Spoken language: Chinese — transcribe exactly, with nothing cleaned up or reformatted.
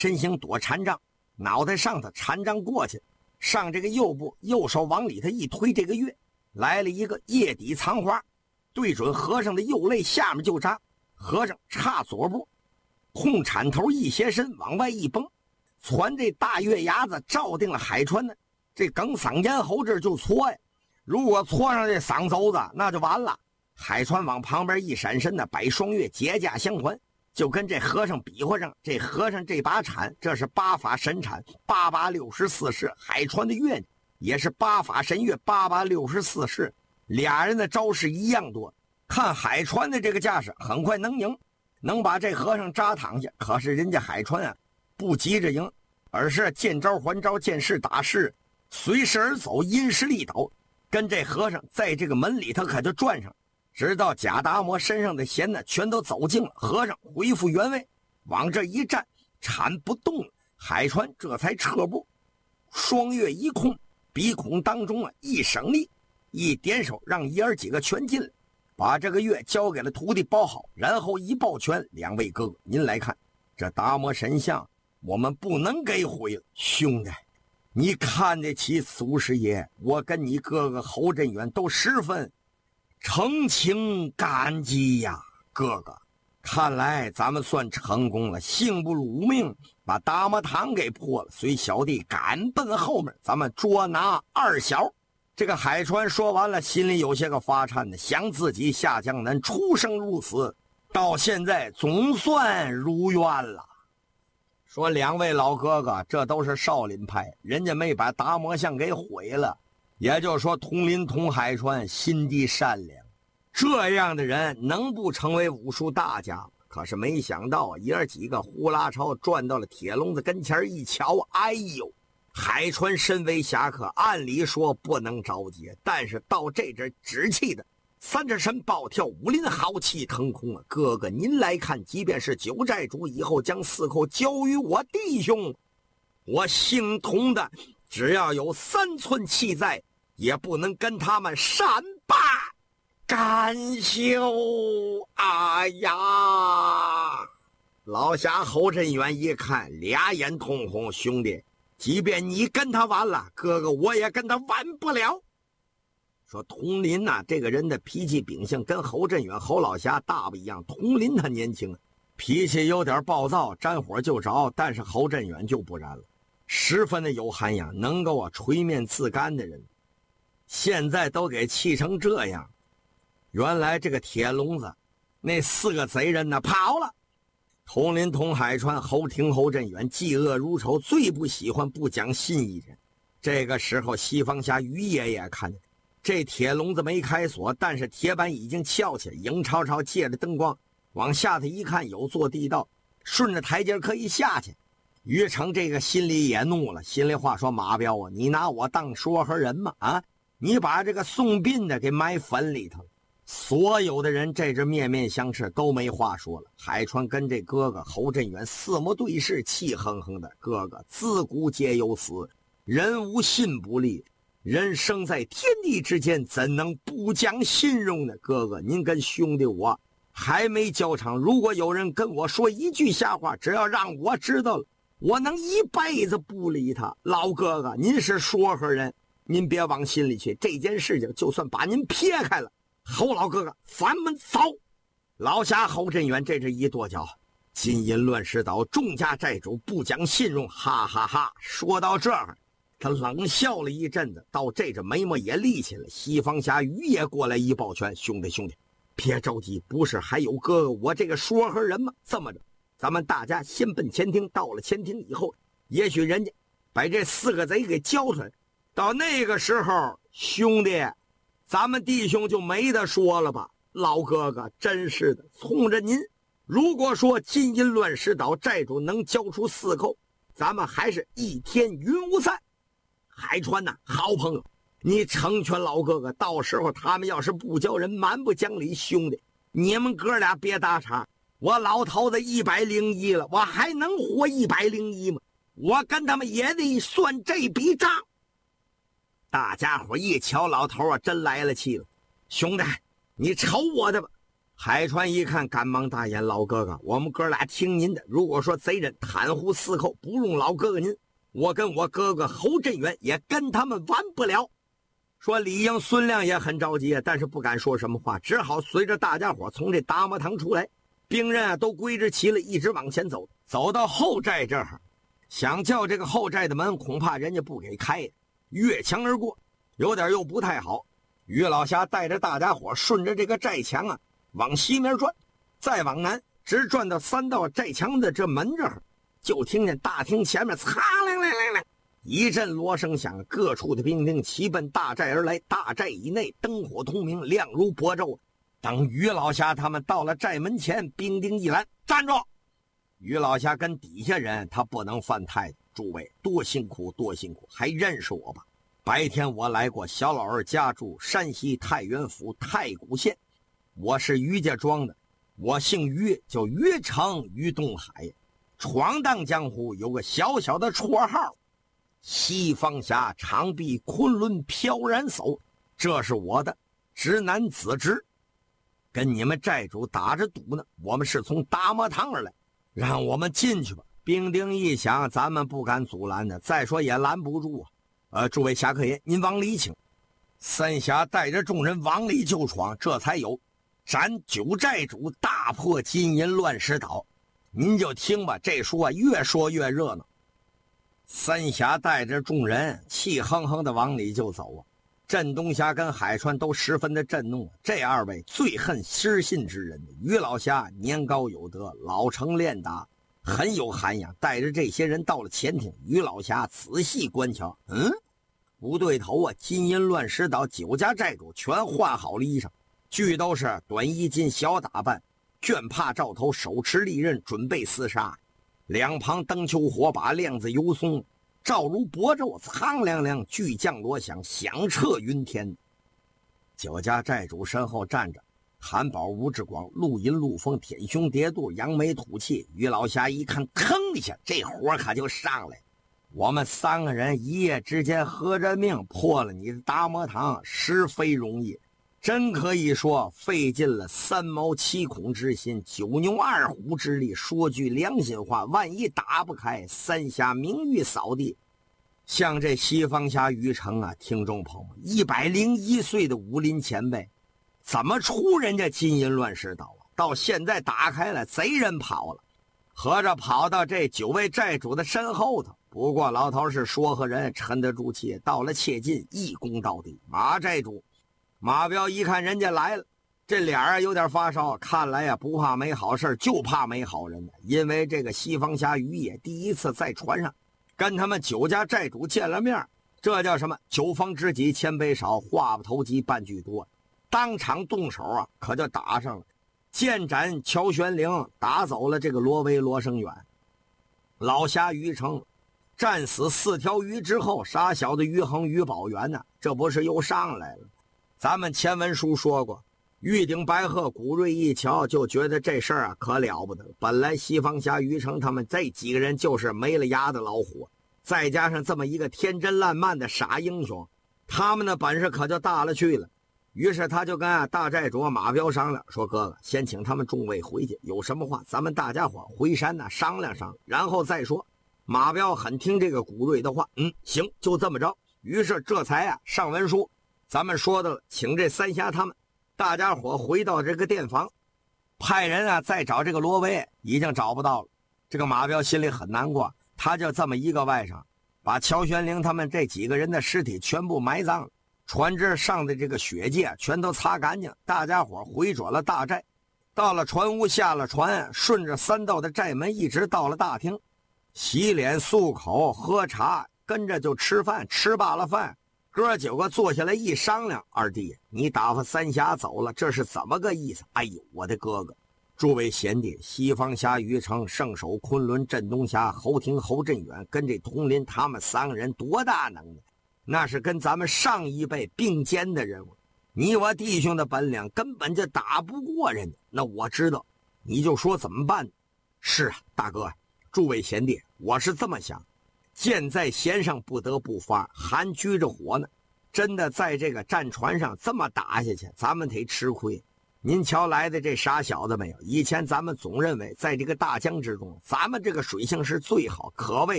身形躲禅杖，脑袋上头禅杖过去，上这个右部，右手往里头一推，这个月来了一个叶底藏花，对准和尚的右肋下面就扎。和尚插左步，空铲头一斜身往外一崩，传这大月牙子照定了海川呢，这梗嗓咽喉这就搓呀，如果搓上这嗓轴子那就完了。海川往旁边一闪身呢，百双月结架相还，就跟这和尚比划上。这和尚这把铲，这是八法神铲，八八六十四式。海川的月也是八法神月，八八六十四式。俩人的招式一样多。看海川的这个架势，很快能赢，能把这和尚扎躺下。可是人家海川啊，不急着赢，而是见招还招，见势打势，随势而走，因势利导，跟这和尚在这个门里头可就转上，直到贾达摩身上的弦呢全都走尽了，和尚恢复原位，往这一站，铲不动了。海川这才撤步，双月一空，鼻孔当中啊一省力，一点手让爷儿几个全进来，把这个月交给了徒弟包好，然后一抱拳：“两位哥哥，您来看，这达摩神像我们不能给毁了。兄弟，你看得起祖师爷，我跟你哥哥侯振远都十分诚情感激呀。哥哥，看来咱们算成功了，幸不辱命，把达摩堂给破了。随小弟赶奔后面，咱们捉拿二小。”这个海川说完了，心里有些个发颤的，想自己下江南出生入死，到现在总算如愿了。说两位老哥哥，这都是少林派，人家没把达摩像给毁了，也就是说佟林佟海川心地善良，这样的人能不成为武术大家？可是没想到爷儿几个呼啦超转到了铁笼子跟前一瞧，哎呦，海川身为侠客，按理说不能着急，但是到这阵只气的三只神暴跳，武林豪气腾空啊！哥哥您来看，即便是九寨主以后将四寇交于我弟兄，我姓佟的只要有三寸气在，也不能跟他们善罢甘休啊呀！老侠侯振远一看，俩眼通红，兄弟，即便你跟他完了，哥哥我也跟他完不了。说佟林呐、啊，这个人的脾气秉性跟侯振远侯老侠大不一样。佟林他年轻，脾气有点暴躁，沾火就着，但是侯振远就不然了，十分的有涵养，能够啊垂面自干的人，现在都给气成这样。原来这个铁笼子那四个贼人呢跑了。佟林佟海川侯廷侯振远嫉恶如仇，最不喜欢不讲信义人。这个时候西方侠于爷爷看见这铁笼子没开锁，但是铁板已经翘起来，影超超借着灯光往下头一看，有座地道，顺着台阶可以下去。于成这个心里也怒了，心里话说：马彪啊，你拿我当说和人吗？啊，你把这个宋斌的给埋坟里头了。所有的人这只面面相视，都没话说了。海川跟这哥哥侯振远四目对视，气哼哼的。哥哥，自古皆有死，人无信不立，人生在天地之间，怎能不讲信用呢？哥哥，您跟兄弟我还没交场，如果有人跟我说一句瞎话，只要让我知道了，我能一辈子不理他。老哥哥，您是说和人，您别往心里去，这件事情就算把您撇开了，侯老哥哥，咱们走。老侠侯振远这是一跺脚，金银乱石岛，众家寨主不讲信用，哈哈哈哈。说到这儿，他冷笑了一阵子，到这这眉毛也立起来。西方侠于也过来一抱拳：兄弟兄弟，别着急，不是还有哥哥我这个说和人吗？这么着，咱们大家先奔前厅，到了前厅以后，也许人家把这四个贼给交出来，到那个时候，兄弟咱们弟兄就没得说了吧。老哥哥，真是的，冲着您，如果说金银乱石岛寨主能交出四寇，咱们还是一天云无散。海川呐、啊，好朋友，你成全老哥哥，到时候他们要是不交人，蛮不讲理，兄弟你们哥俩别打岔。我老头子一百零一了，我还能活一百零一吗？我跟他们也得算这笔账。大家伙一瞧，老头啊，真来了气了。兄弟，你瞅我的吧。 海川一看，赶忙大言：“老哥哥，我们哥俩听您的。如果说贼人袒护四寇，不容老哥哥您，我跟我哥哥侯振远也跟他们完不了。”说李应、孙亮也很着急，但是不敢说什么话，只好随着大家伙从这大磨堂出来。兵人啊都归置齐了，一直往前走，走到后寨这儿，想叫这个后寨的门，恐怕人家不给开，越墙而过，有点又不太好。于老侠带着大家伙顺着这个寨墙啊往西面转，再往南，直转到三道寨墙的这门这儿，就听见大厅前面擦亮亮亮亮一阵锣声响，各处的兵丁齐奔大寨而来。大寨以内灯火通明，亮如薄昼。等于老侠他们到了寨门前，兵丁一拦：“站住！”于老侠跟底下人他不能犯太，诸位多辛苦多辛苦，还认识我吧？白天我来过小老二家住山西太原府太谷县，我是于家庄的，我姓于，叫于成于东海，闯荡江湖有个小小的绰号，西方侠长臂昆仑飘然叟，这是我的直男子侄。跟你们寨主打着赌呢，我们是从大磨堂而来，让我们进去吧。兵丁一想，咱们不敢阻拦的，再说也拦不住啊。呃，诸位侠客爷，您往里请。三侠带着众人往里就闯，这才有斩九寨主，大破金银乱石岛。您就听吧，这书啊越说越热闹。三侠带着众人气哼哼的往里就走啊。镇东侠跟海川都十分的震怒，这二位最恨失信之人。于老侠年高有德，老成练达，很有涵养，带着这些人到了前厅。于老侠仔细观瞧，嗯，不对头啊！金银乱石岛九家寨主全换好了衣裳，俱都是短衣襟小打扮，卷帕罩头，手持利刃，准备厮杀。两旁灯球火把，亮子油松，照如薄昼，苍凉凉，巨将锣响，响彻云天。九家寨主身后站着韩宝、吴志广、陆银、陆丰、舔胸叠肚，扬眉吐气。于老侠一看，腾一下，这火可就上来。我们三个人一夜之间合着命破了你的大磨堂，实非容易，真可以说费尽了三毛七孔之心，九牛二虎之力。说句良心话，万一打不开，三峡名誉扫地。像这西方侠于成啊，听众朋友们，一百零一岁的武林前辈，怎么出人家金银乱石岛啊？到现在打开了，贼人跑了，合着跑到这九位寨主的身后头。不过老头是说和人，沉得住气，到了切近，一攻到底。马寨主马彪一看人家来了，这脸啊有点发烧，看来呀、啊、不怕没好事，就怕没好人。因为这个西方侠于野第一次在船上跟他们九家寨主见了面，这叫什么？酒逢知己千杯少，话不投机半句多。当场动手啊，可就打上了，剑斩乔玄龄，打走了这个罗威罗生远。老侠于成战死四条鱼之后，傻小子于恒于宝元呢、啊，这不是又上来了？咱们前文书说过，玉鼎白鹤古瑞一瞧就觉得这事儿啊可了不得了。本来西方侠于成他们这几个人就是没了牙的老虎，再加上这么一个天真烂漫的傻英雄，他们的本事可就大了去了。于是他就跟、啊、大寨主马彪商量说：“哥哥，先请他们众位回去，有什么话咱们大家伙回山呢、啊、商量商量，然后再说。”马彪很听这个古瑞的话，嗯，行，就这么着。于是这才啊上文书，咱们说的了，请这三侠他们大家伙回到这个店房，派人啊再找这个罗威，已经找不到了。这个马彪心里很难过，他就这么一个外甥，把乔玄龄他们这几个人的尸体全部埋葬了，船只上的这个血迹啊全都擦干净。大家伙回转了大寨，到了船屋，下了船，顺着三道的寨门一直到了大厅，洗脸漱口喝茶，跟着就吃饭。吃罢了饭，哥九个坐下来一商量，二弟，你打发三侠走了，这是怎么个意思？哎呦，我的哥哥，诸位贤弟，西方侠于成，圣手昆仑镇东侠侯廷侯振远，跟这佟林他们三个人多大能耐，那是跟咱们上一辈并肩的人物，你我弟兄的本领根本就打不过人家。那我知道，你就说怎么办？是啊，大哥，诸位贤弟，我是这么想，箭在弦上不得不发，还居着火呢。真的在这个战船上这么打下去，咱们得吃亏。 您瞧来的这傻小子没有？以前咱们总认为，在这个大江之中，咱们这个水性是最好，可谓